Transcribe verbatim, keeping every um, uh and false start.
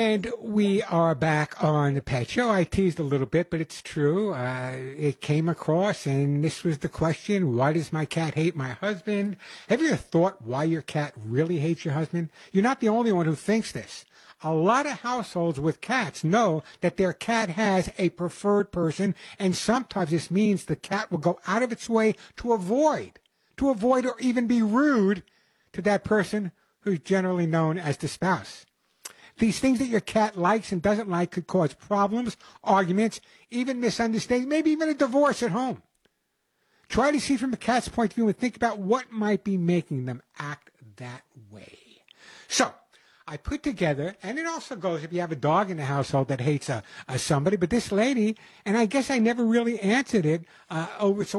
And we are back on the Pet Show. I teased a little bit, but it's true. Uh, it came across, and this was the question: why does my cat hate my husband? Have you ever thought why your cat really hates your husband? You're not the only one who thinks this. A lot of households with cats know that their cat has a preferred person, and sometimes this means the cat will go out of its way to avoid, to avoid or even be rude to that person who's generally known as the spouse. These things that your cat likes and doesn't like could cause problems, arguments, even misunderstandings, maybe even a divorce at home. Try to see from the cat's point of view and think about what might be making them act that way. So, I put together, and it also goes if you have a dog in the household that hates a, a somebody, but this lady, and I guess I never really answered it uh, over, so